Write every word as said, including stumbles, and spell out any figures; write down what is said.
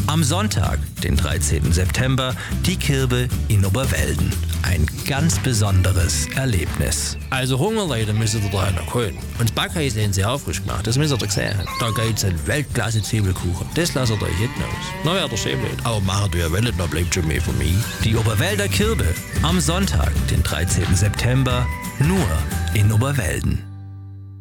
Am Sonntag, den dreizehnten September, die Kirbe in Oberwelden. Ein ganz besonderes Erlebnis. Also Hungerleute müssen ihr da noch holen. Und das Backhaus haben sie auch frisch gemacht, das müsst ihr doch sehen. Da gibt's einen Weltklasse-Zwiebelkuchen. Das lasst ihr euch hinten aus. Na, wäre der schön blöd. Aber macht ihr wollt, noch bleibt schon mehr von mir. Die Oberwälder Kirbe. Am Sonntag, den dreizehnten September, nur in Oberwelden.